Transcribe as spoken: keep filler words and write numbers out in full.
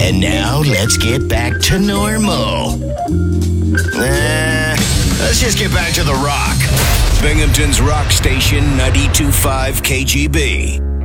And now let's get back to normal. Nah, let's just get back to the rock. Binghamton's rock station, ninety-two point five K G B.